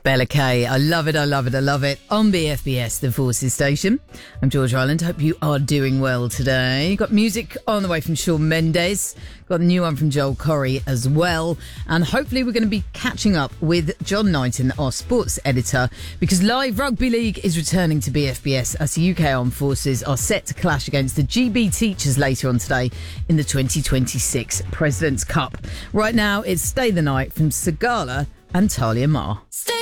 Bella Kay, I love it, I love it, I love it. On BFBS, the Forces Station. I'm George Ireland. Hope you are doing well today. Got music on the way from Shawn Mendes. Got a new one from Joel Corry as well. And hopefully we're going to be catching up with John Knighton, our sports editor, because Live Rugby League is returning to BFBS as the UK Armed Forces are set to clash against the GB Teachers later on today in the 2026 President's Cup. Right now, it's Stay the Night from Sigala and Talia Mar. Stay